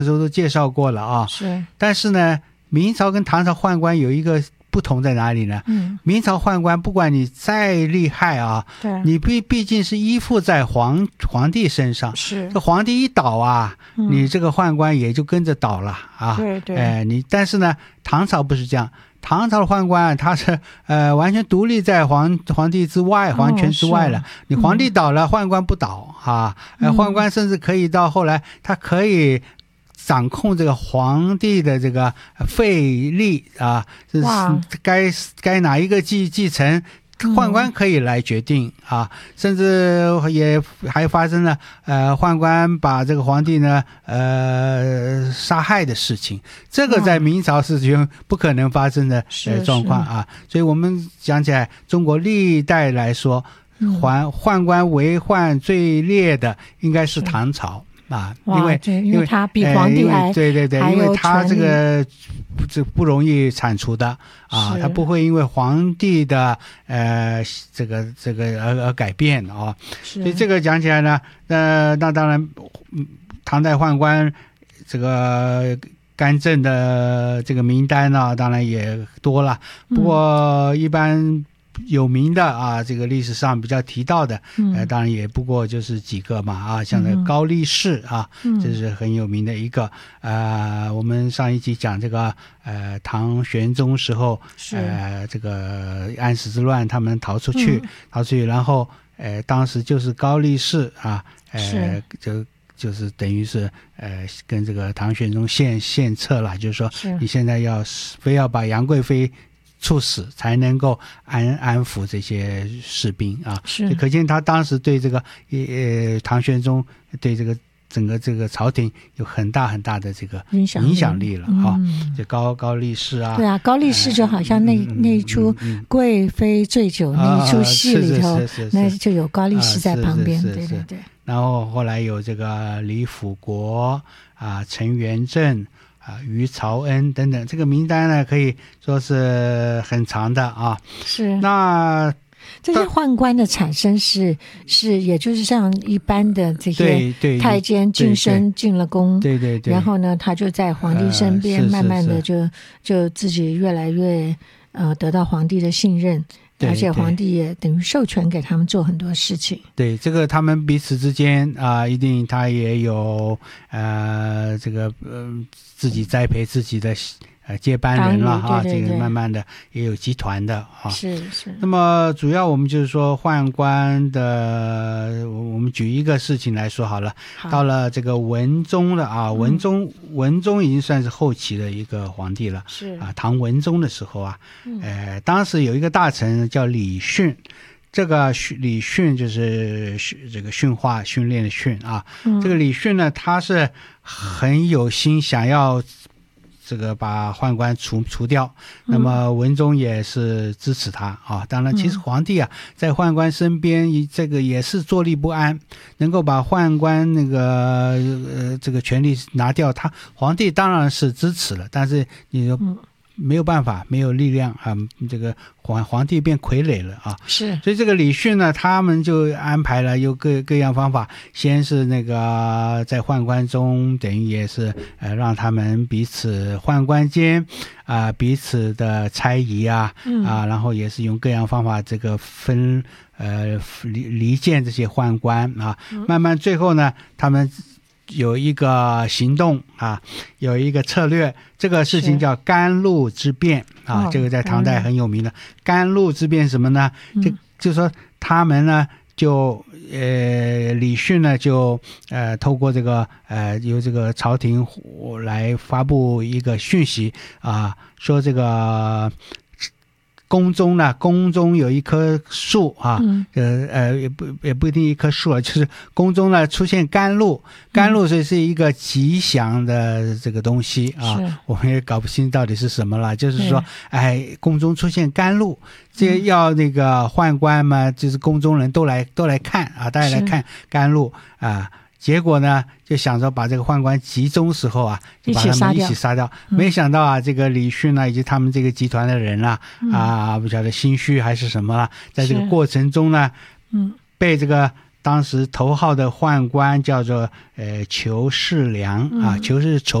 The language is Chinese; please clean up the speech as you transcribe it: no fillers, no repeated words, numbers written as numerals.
时候都介绍过了啊。 是， 但是呢，明朝跟唐朝宦官有一个不同在哪里呢？明朝宦官不管你再厉害啊， 对， 你毕竟是依附在皇帝身上， 是这皇帝一倒啊，你这个宦官也就跟着倒了啊。 对对， 但是呢，唐朝不是这样。唐朝的宦官他是完全独立在皇帝之外，皇权之外了。你皇帝倒了，宦官不倒啊。宦官甚至可以到后来，他可以掌控这个皇帝的这个废立啊，该哪一个继承。宦官可以来决定啊，甚至也还发生了宦官把这个皇帝呢杀害的事情，这个在明朝是不可能发生的状况啊。所以我们讲起来，中国历代来说，宦官为患最烈的应该是唐朝啊， 因为他比皇帝还对，因为他这个不容易铲除的啊，他不会因为皇帝的这个而改变啊。所以这个讲起来呢，那当然，唐代宦官这个干政的这个名单呢，当然也多了。不过一般有名的啊，这个历史上比较提到的，当然也不过就是几个嘛啊，像这个高力士啊，这是很有名的一个。我们上一集讲这个唐玄宗时候，这个安史之乱，他们逃出去，然后当时就是高力士啊，就是等于是跟这个唐玄宗献策了，就是说你现在非要把杨贵妃处死才能够安抚这些士兵啊，可见他当时对这个唐玄宗对这个整个这个朝廷有很大很大的这个影响力了啊。就高力士啊， 对啊，高力士就好像那一出贵妃醉酒那一出戏里头，那就有高力士在旁边，对。 然后后来有这个李辅国啊、陈元正于朝恩等等，这个名单呢可以说是很长的啊。 是， 那这些宦官的产生是也就是像一般的这些太监晋升进了宫， 对， 然后呢他就在皇帝身边慢慢的就自己越来越得到皇帝的信任。而且皇帝也等于授权给他们做很多事情。对， 这个他们彼此之间一定他也有这个自己栽培自己的接班人了哈，这个慢慢的也有集团的啊。 是。 那么主要我们就是说宦官的，我们举一个事情来说好了。到了这个文宗了啊，文宗已经算是后期的一个皇帝了。 是啊， 唐文宗的时候啊，当时有一个大臣叫李训。这个李训就是这个训话训练的训啊。这个李训呢，他是很有心想要这个把宦官除掉，那么文宗也是支持他啊。当然，其实皇帝啊，在宦官身边，这个也是坐立不安，能够把宦官那个这个权力拿掉，皇帝当然是支持了，但是你没有办法，没有力量啊，这个皇帝变傀儡了啊。 是， 所以这个李训呢，他们就安排了有各样方法，先是那个在宦官中，等于也是让他们彼此宦官间彼此的猜疑然后也是用各样方法这个离间这些宦官啊，慢慢最后呢，他们有一个行动有一个策略，这个事情叫甘露之变这个在唐代很有名的。甘露之变什么呢？就是说他们呢就李训呢就透过这个由这个朝廷来发布一个讯息说这个宫中有一棵树也不一定一棵树了，就是宫中呢出现甘露，所以是一个吉祥的这个东西我们也搞不清到底是什么了，就是说宫中出现甘露，这要那个宦官嘛，就是宫中人都来看大家来看甘露结果呢就想着把这个宦官集中时候就把他们一起杀掉，没想到这个李训以及他们这个集团的人不晓得心虚还是什么在这个过程中呢被这个当时头号的宦官叫做裘世良啊，裘是